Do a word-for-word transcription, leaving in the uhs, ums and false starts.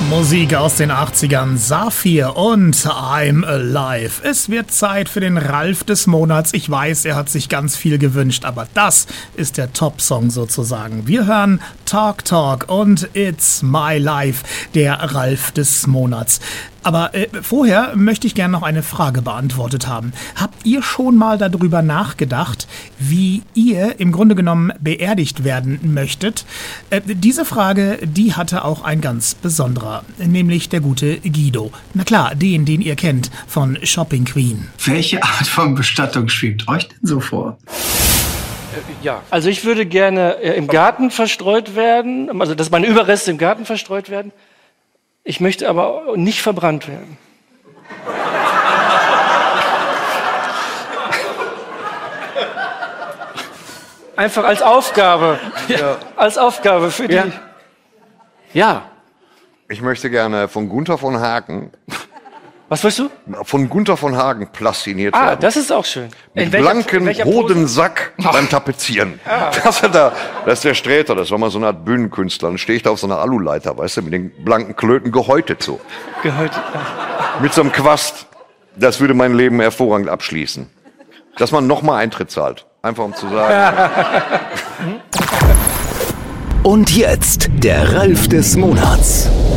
Musik aus den achtzigern, Saphir und I'm Alive. Es wird Zeit für den Ralf des Monats. Ich weiß, er hat sich ganz viel gewünscht, aber das ist der Top-Song sozusagen. Wir hören Talk Talk und It's My Life, der Ralf des Monats. Aber äh, vorher möchte ich gerne noch eine Frage beantwortet haben. Habt ihr schon mal darüber nachgedacht, wie ihr im Grunde genommen beerdigt werden möchtet? Äh, diese Frage, die hatte auch ein ganz besonderer, nämlich der gute Guido. Na klar, den, den ihr kennt von Shopping Queen. Welche Art von Bestattung schwebt euch denn so vor? Ja, also ich würde gerne äh, im Garten verstreut werden, also dass meine Überreste im Garten verstreut werden. Ich möchte aber nicht verbrannt werden. Einfach als Aufgabe. Ja. Als Aufgabe für die. Ja. ja. Ich möchte gerne von Gunther von Hagen. Was willst du? Von Gunther von Hagen plastiniert ah, werden. Ah, das ist auch schön. Mit welcher, blanken Hodensack beim Tapezieren. Ah. Das, ist da, das ist der Sträter, das war mal so eine Art Bühnenkünstler. Dann stehe ich da auf so einer Aluleiter, weißt du, mit den blanken Klöten gehäutet so. Gehäutet, ja. Mit so einem Quast. Das würde mein Leben hervorragend abschließen. Dass man nochmal Eintritt zahlt. Einfach um zu sagen. Und jetzt der Ralf des Monats.